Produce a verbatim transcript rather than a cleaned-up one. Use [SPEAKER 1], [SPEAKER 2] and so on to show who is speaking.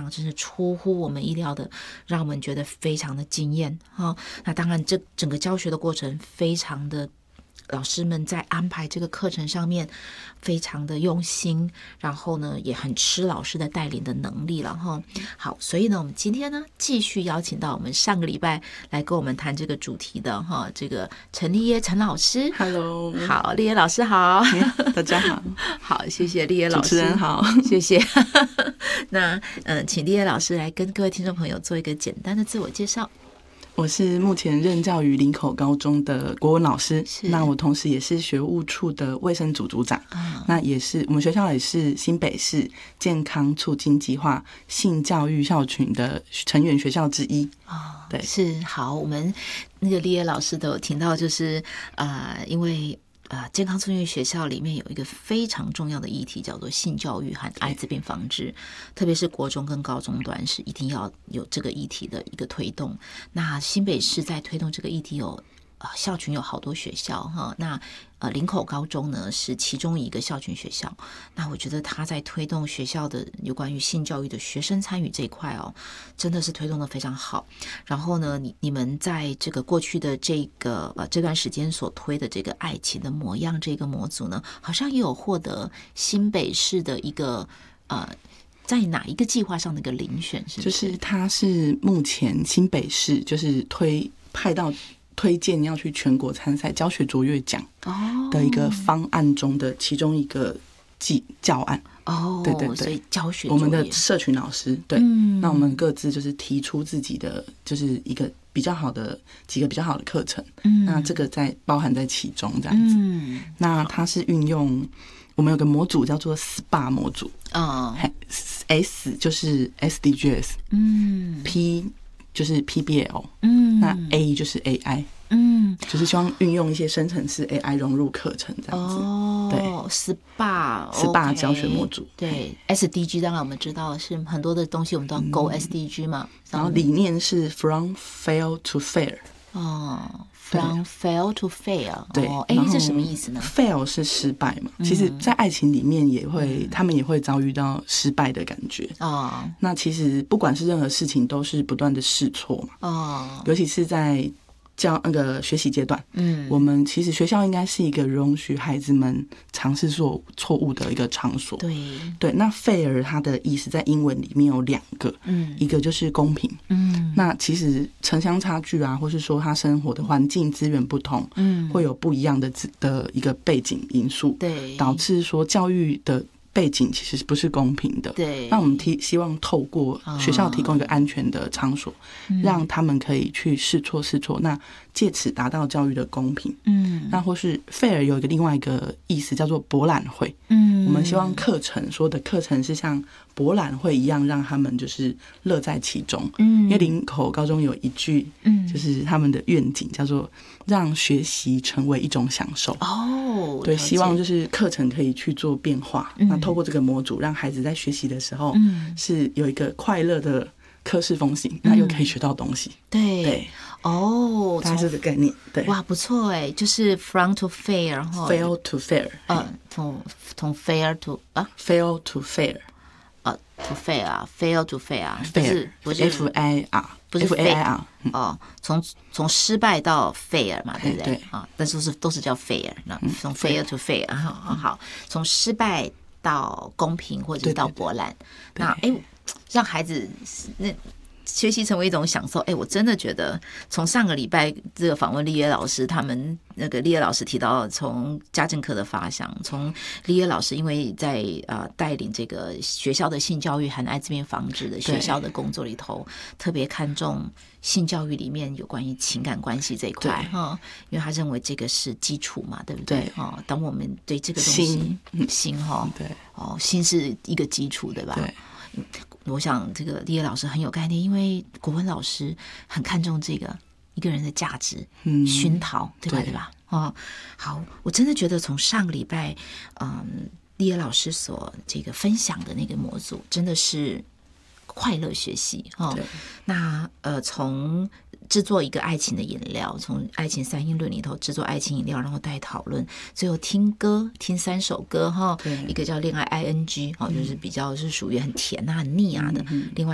[SPEAKER 1] 常真是出乎我们意料的，让我们觉得非常的惊艳、哦、那当然这整个教学的过程非常的，老师们在安排这个课程上面非常的用心，然后呢也很吃老师的带领的能力了哈。好，所以呢我们今天呢继续邀请到我们上个礼拜来跟我们谈这个主题的哈，这个陈立耶陈老师。
[SPEAKER 2] Hello，
[SPEAKER 1] 好，立耶老师好。
[SPEAKER 2] 大家好。
[SPEAKER 1] 好，谢谢立耶老师。
[SPEAKER 2] 主持人好。
[SPEAKER 1] 谢谢。那嗯，请立耶老师来跟各位听众朋友做一个简单的自我介绍。
[SPEAKER 2] 我是目前任教于林口高中的国文老师，那我同时也是学务处的卫生组组长、哦、那也是我们学校也是新北市健康促进计划性教育校群的成员学校之一。
[SPEAKER 1] 哦，
[SPEAKER 2] 对，
[SPEAKER 1] 是。好，我们那个立耶老师都有听到，就是呃，因为呃，健康促进学校里面有一个非常重要的议题，叫做性教育和艾滋病防治，特别是国中跟高中端是一定要有这个议题的一个推动。那新北市在推动这个议题有呃，校群有好多学校哈，那呃林口高中呢是其中一个校群学校。那我觉得他在推动学校的有关于性教育的学生参与这一块哦，真的是推动的非常好。然后呢，你你们在这个过去的这个呃这段时间所推的这个爱情的模样这个模组呢，好像也有获得新北市的一个呃。在哪一个计划上的一个遴选？是不是？
[SPEAKER 2] 就是它是目前新北市就是推派到推荐要去全国参赛教学卓越奖的一个方案中的其中一个计教案。
[SPEAKER 1] 哦，
[SPEAKER 2] 对对对，
[SPEAKER 1] 所以教学
[SPEAKER 2] 我们的社群老师对、嗯，那我们各自就是提出自己的就是一个比较好的几个比较好的课程，嗯，那这个在包含在其中这样子。嗯，那它是运用我们有个模组叫做 S P A 模组，哦 ，S 就是 S D Gs， 嗯 ，P 就是 P B L， 嗯，那 A 就是 A I。嗯，就是希望运用一些生成式 A I 融入课程这样子。哦，对 ，S P A，S
[SPEAKER 1] P A
[SPEAKER 2] 教学模组。
[SPEAKER 1] 对 ，S D G 当然我们知道是很多的东西，我们都要勾 S D G 嘛、嗯。
[SPEAKER 2] 然后理念是 From Fail to Fair。
[SPEAKER 1] 哦 ，From fail to fair。
[SPEAKER 2] 对，
[SPEAKER 1] 哎、哦，这什么意思呢
[SPEAKER 2] ？Fail 是失败嘛，嗯、其实，在爱情里面也会、嗯，他们也会遭遇到失败的感觉。哦，那其实不管是任何事情，都是不断的试错嘛。哦，尤其是在教那个学习阶段，嗯，我们其实学校应该是一个容许孩子们尝试做错误的一个场所。
[SPEAKER 1] 对
[SPEAKER 2] 对，那 fair 它的意思在英文里面有两个，嗯，一个就是公平，嗯，那其实城乡差距啊，或是说他生活的环境资源不同，嗯，会有不一样的的一个背景因素，
[SPEAKER 1] 对，
[SPEAKER 2] 导致说教育的背景其实不是公平的。
[SPEAKER 1] 对，
[SPEAKER 2] 那我们提希望透过学校提供一个安全的场所，嗯、让他们可以去试错试错，那借此达到教育的公平。嗯，那或是 fair 有一个另外一个意思叫做博览会。嗯，我们希望课程说的课程是像博览会一样，让他们就是乐在其中。嗯，因为林口高中有一句，嗯，就是他们的愿景叫做让学习成为一种享受。哦，对，希望就是课程可以去做变化。嗯，那透过这个模组，让孩子在学习的时候，嗯，是有一个快乐的课室风行，那、嗯、又可以学到东西。
[SPEAKER 1] 对
[SPEAKER 2] 对，
[SPEAKER 1] 哦，
[SPEAKER 2] 大概是这个概念。对，
[SPEAKER 1] 哇，不错哎，就是 from to fair， 然后
[SPEAKER 2] fail to fair，
[SPEAKER 1] 嗯，从从 fair to 啊
[SPEAKER 2] fail to fair，
[SPEAKER 1] 啊 to fair 啊 fail to fair 啊，
[SPEAKER 2] 不是不是 F I R，
[SPEAKER 1] 不是
[SPEAKER 2] F A I R，
[SPEAKER 1] 哦，从从失败到 fair 嘛，对不对？
[SPEAKER 2] 对
[SPEAKER 1] 啊，但是都是都是叫 fair， 那从 fair to fair， 好好，从失败到公平或者是到博览，那哎，让孩子那学习成为一种享受。哎，我真的觉得从上个礼拜这个访问立耶老师，他们那个立耶老师提到，从家政课的发想，从立耶老师因为在呃带领这个学校的性教育和艾滋病防治的学校的工作里头，特别看重性教育里面有关于情感关系这一块哈，因为他认为这个是基础嘛，对不对？
[SPEAKER 2] 对
[SPEAKER 1] 哦，当我们对这个东西心哈，
[SPEAKER 2] 对
[SPEAKER 1] 哦，心是一个基础，对吧？
[SPEAKER 2] 对。
[SPEAKER 1] 我想这个立耶老师很有概念，因为国文老师很看重这个一个人的价值、嗯、熏陶，对吧？对吧？哦，好，我真的觉得从上个礼拜，嗯，立耶老师所这个分享的那个模组，真的是快乐学习哦。那呃，从制作一个爱情的饮料，从爱情三因论里头制作爱情饮料，然后带讨论，最后听歌，听三首歌哈，一个叫恋爱 I N G 哦，就是比较是属于很甜啊、很腻啊的，嗯、另外